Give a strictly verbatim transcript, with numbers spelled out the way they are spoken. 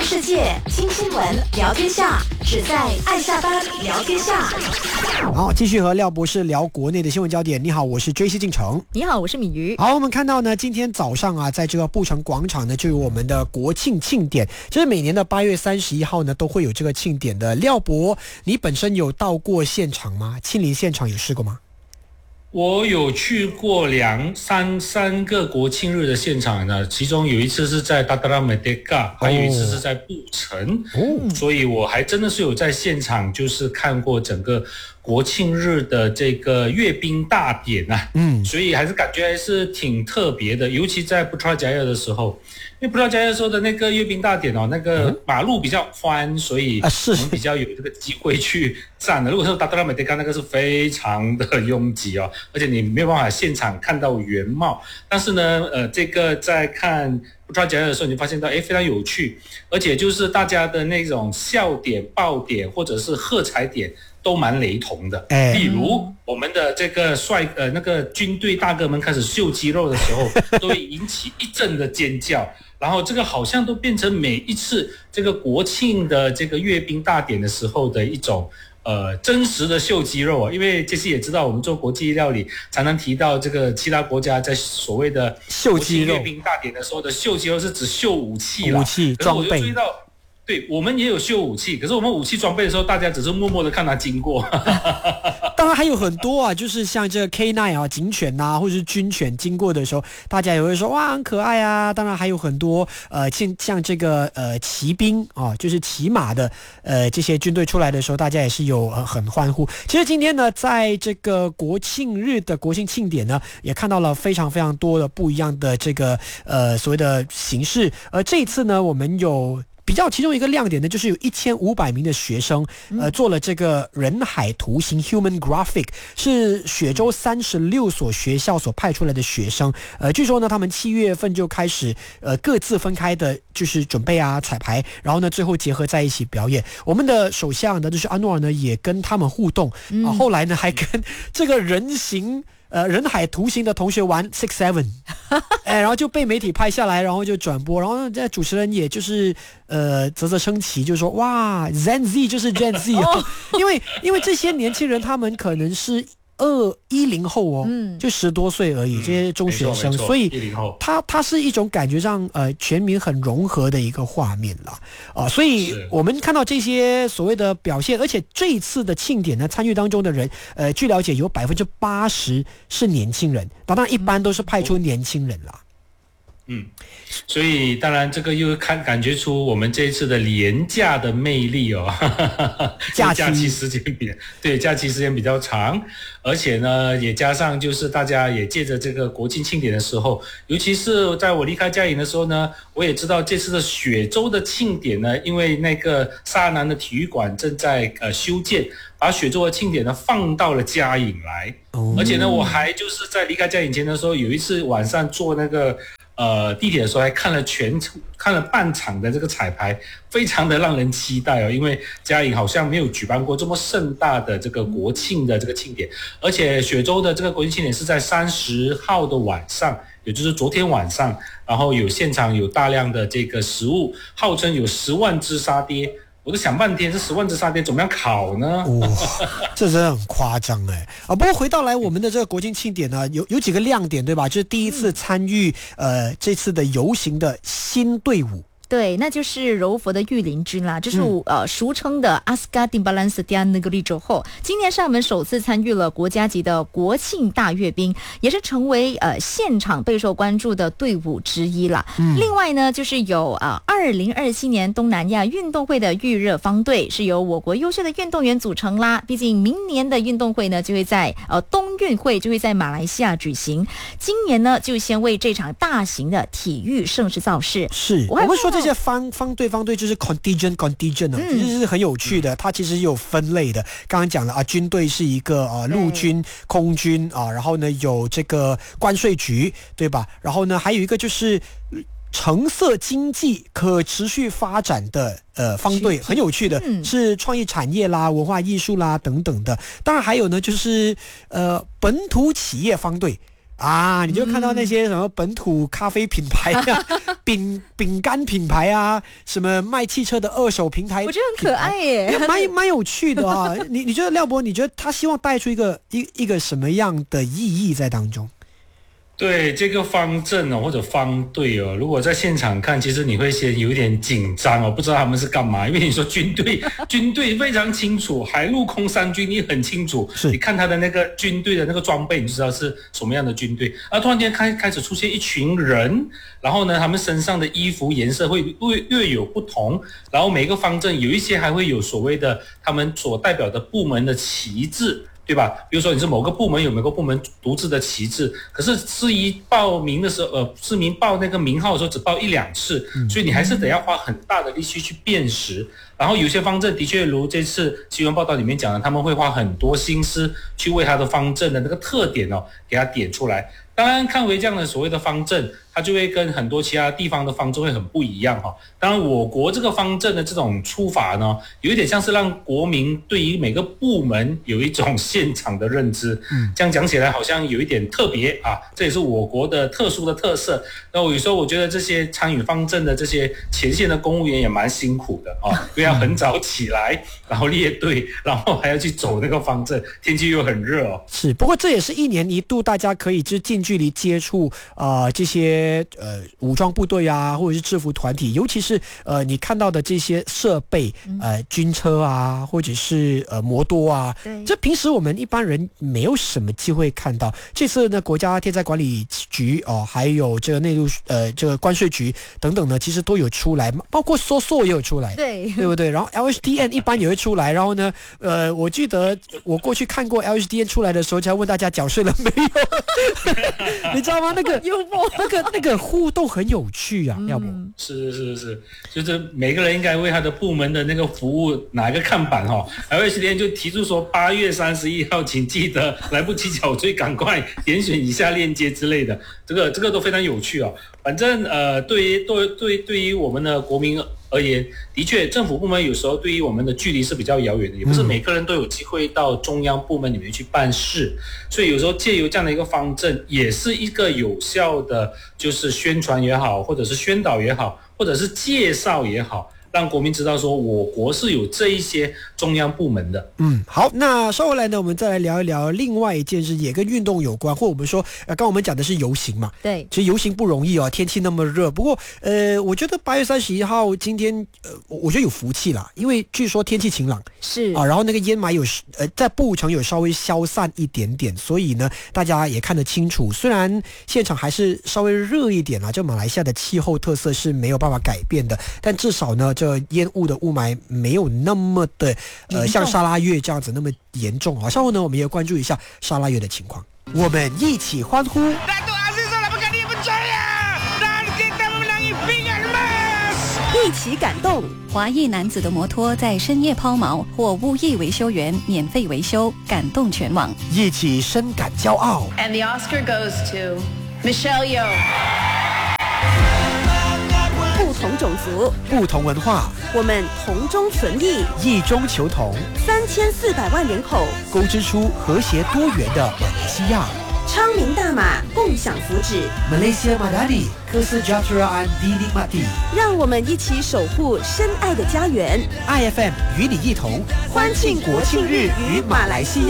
看世界，听新闻，聊天下，只在爱下班聊天下。 好，继续和廖博士聊国内的新闻焦点。你好，我是 J C 进城。 你好，我是米瑜。 好，我们看到呢，今天早上啊，在这个布城广场呢，就有我们的国庆庆典。其实每年的八月三十一号呢，都会有这个庆典的。廖博，你本身有到过现场吗？亲临现场有试过吗？ 我有去过两三三个国庆日的现场呢，其中有一次是在达达拉美德嘎，还有一次是在布城，哦，所以我还真的是有在现场，就是看过整个国庆日的这个阅兵大典啊，嗯，所以还是感觉还是挺特别的，尤其在布特拉加亚的时候，因为布特拉加亚的时候的那个阅兵大典哦，那个马路比较宽，所以我们比较有这个机会去站的。如果说达达拉美德嘎那个是非常的拥挤哦。而且你没有办法现场看到原貌，但是呢，呃，这个在看布特拉加亚的时候，你发现到，哎，非常有趣，而且就是大家的那种笑点、爆点或者是喝彩点都蛮雷同的。哎，例如我们的这个帅呃那个军队大哥们开始秀肌肉的时候，都会引起一阵的尖叫。然后这个好像都变成每一次这个国庆的这个阅兵大典的时候的一种。呃，真实的秀肌肉啊，因为杰西也知道，我们做国际料理常常提到这个其他国家在所谓的秀肌肉阅兵大典的时候的秀肌肉是指秀武器啦， 武器装备。 对，我们也有秀武器，可是我们武器装备的时候，大家只是默默的看它经过。 当然还有很多啊，就是像这个 K 九 啊，警犬啊，或者是军犬经过的时候，大家也会说哇很可爱啊。当然还有很多呃，像像这个呃骑兵啊，就是骑马的呃这些军队出来的时候，大家也是有、呃、很欢呼。其实今天呢，在这个国庆日的国庆庆典呢，也看到了非常非常多的不一样的这个呃所谓的形式。而这一次呢，我们有。比较其中一个亮点呢，就是有一千五百名的学生，呃，做了这个人海图形 （Human Graphic），是雪州三十六所学校所派出来的学生。呃，据说呢，他们七月份就开始呃各自分开的，就是准备啊彩排，然后呢最后结合在一起表演。我们的首相呢，就是安诺尔呢，也跟他们互动啊、呃，后来呢还跟这个人形。呃，人海图形的同学玩 six seven， 哎，然后就被媒体拍下来，然后就转播，然后这主持人也就是呃啧啧称奇，就说哇 Gen Z 就是 Gen Z 哦，因为因为这些年轻人他们可能是。二一零后哦，嗯，就十多岁而已，嗯、这些中学生，所以它它是一种感觉上呃全民很融合的一个画面啦，啊、呃，所以我们看到这些所谓的表现，而且这一次的庆典呢，参与当中的人，呃，据了解有百分之八十是年轻人，当然一般都是派出年轻人啦。 嗯，所以当然这个又看感觉出我们这一次的廉价的魅力哦，假期假期时间比对假期时间比较长，而且呢也加上就是大家也借着这个国庆庆典的时候，尤其是在我离开嘉颖的时候呢，我也知道这次的雪州的庆典呢，因为那个沙南的体育馆正在呃修建，把雪州的庆典呢放到了嘉颖来，哦、而且呢我还就是在离开嘉颖前的时候，有一次晚上坐那个。呃，地铁的时候还看了全看了半场的这个彩排，非常的让人期待哦。因为嘉颖好像没有举办过这么盛大的这个国庆的这个庆典，而且雪州的这个国庆庆典是在三十号的晚上，也就是昨天晚上，然后有现场有大量的这个食物，号称有十万只沙爹。我都想半天，这十万只沙爹怎么样烤呢？ 哇、哦，这真的很夸张哎啊！不过回到来我们的这个国庆庆典呢，有有几个亮点对吧？就是第一次参与呃这次的游行的新队伍。 对，那就是柔佛的玉林军啦，这是、嗯、呃俗称的 Aska Timbalan Setia Negeri Johor。今年是他们首次参与了国家级的国庆大阅兵，也是成为呃现场备受关注的队伍之一啦。嗯、另外呢，就是有呃二零二七年东南亚运动会的预热方队，是由我国优秀的运动员组成啦。毕竟明年的运动会呢，就会在呃冬运会就会在马来西亚举行。今年呢，就先为这场大型的体育盛事造势。 是，我会说这。这些方方队方队就是 contingent contingent 啊，嗯、其实是很有趣的。它其实有分类的。刚刚讲了啊，军队是一个啊，陆军、空军啊，然后呢有这个关税局，对吧？然后呢还有一个就是橙色经济可持续发展的呃方队，很有趣的，嗯、是创意产业啦、文化艺术啦等等的。当然还有呢就是呃本土企业方队。 啊，你就看到那些什么本土咖啡品牌啊、饼饼干品牌啊，什么卖汽车的二手平台， 我觉得很可爱耶， 蛮蛮有趣的啊。你你觉得廖博，你觉得他希望带出一个一一个什么样的意义在当中？ 对这个方阵哦，或者方队哦，如果在现场看，其实你会先有一点紧张哦，不知道他们是干嘛。因为你说军队，军队非常清楚，海陆空三军你很清楚，你看他的那个军队的那个装备，你就知道是什么样的军队。而突然间开开始出现一群人，然后呢，他们身上的衣服颜色会略略有不同，然后每个方阵有一些还会有所谓的他们所代表的部门的旗帜。对吧？比如说你是某个部门有某个部门独自的旗帜，可是司仪报名的时候，呃，市民报那个名号的时候只报一两次，所以你还是得要花很大的力气去辨识。然后有些方阵的确如这次新闻报道里面讲的，他们会花很多心思去为他的方阵的那个特点哦，给它点出来。当然，看回这样的所谓的方阵，它就会跟很多其他地方的方阵会很不一样哈。当然，我国这个方阵的这种出法呢，有一点像是让国民对于每个部门有一种现场的认知。嗯，这样讲起来好像有一点特别啊，这也是我国的特殊的特色。那我有时候我觉得这些参与方阵的这些前线的公务员也蛮辛苦的啊，因为要很早起来，然后列队，然后还要去走那个方阵，天气又很热哦。 是，不过这也是一年一度大家可以就近距离接触啊、呃、这些呃武装部队啊，或者是制服团体，尤其是呃你看到的这些设备，呃军车啊，或者是呃摩托啊，这平时我们一般人没有什么机会看到。这次呢，国家天灾管理局哦、呃，还有这个内陆呃这个关税局等等呢，其实都有出来，包括 S O S O 也有出来， 对对不对？然后 L H D N 一般也会出来，然后呢，呃，我记得我过去看过 L H D N 出来的时候，就要问大家缴税了没有，你知道吗？那个那个那个互动很有趣啊，要不？ 是是是是，就是每个人应该为他的部门的那个服务拿一个看板哈、哦。L H D N 就提出说，八月三十一号，请记得来不及缴税，赶快点选以下链接之类的，这个这个都非常有趣哦。反正呃，对于对对对于我们的国民而言，的确，政府部门有时候对于我们的距离是比较遥远的，也不是每个人都有机会到中央部门里面去办事，所以有时候借由这样的一个方阵，也是一个有效的，就是宣传也好，或者是宣导也好，或者是介绍也好，让国民知道说我国是有这一些中央部门的。 嗯，好，那稍后来呢，我们再来聊一聊另外一件事，也跟运动有关，或我们说，呃，刚我们讲的是游行嘛， 对， 其实游行不容易哦，天气那么热。不过，呃，我觉得八月三十一号今天，呃，我觉得有福气啦，因为据说天气晴朗， 是啊，然后那个烟霾有，呃，在布城有稍微消散一点点，所以呢，大家也看得清楚。虽然现场还是稍微热一点啊，这马来西亚的气候特色是没有办法改变的，但至少呢，这烟雾的雾霾没有那么的呃像沙拉越这样子那么严重啊。稍后呢，我们也关注一下沙拉越的情况，我们一起欢呼。 一起感动， 华裔男子的摩托在深夜抛锚，或无意维修员免费维修，感动全网。 一起深感骄傲。 And the Oscar goes to Michelle Yeoh。 不同种族， 不同文化， 我们同中存异， 异中求同。 三千四百万人口， 共织出和谐多元的马来西亚。 昌明大马，共享福祉。 Malaysia Madani, Kesejahteraan Dinikmati。 让我们一起守护深爱的家园。 I F M 与你一同欢庆国庆日与马来西亚。